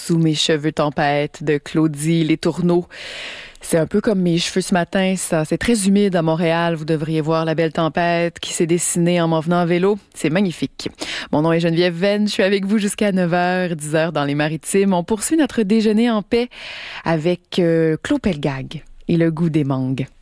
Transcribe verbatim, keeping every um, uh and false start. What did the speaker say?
Sous mes cheveux tempête de Claudie Les Tourneaux. C'est un peu comme mes cheveux ce matin, ça. C'est très humide à Montréal. Vous devriez voir la belle tempête qui s'est dessinée en m'en venant à vélo. C'est magnifique. Mon nom est Geneviève Venn. Je suis avec vous jusqu'à neuf heures, dix heures dans les Maritimes. On poursuit notre déjeuner en paix avec euh, Clos Pelgag et le goût des mangues.